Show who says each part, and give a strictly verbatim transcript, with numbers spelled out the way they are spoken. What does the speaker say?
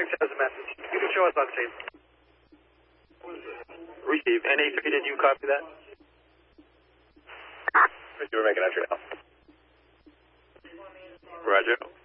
Speaker 1: six has a message. You can show us on scene.
Speaker 2: Receive. N A three, did you copy that?
Speaker 3: We're making entry now.
Speaker 2: Roger.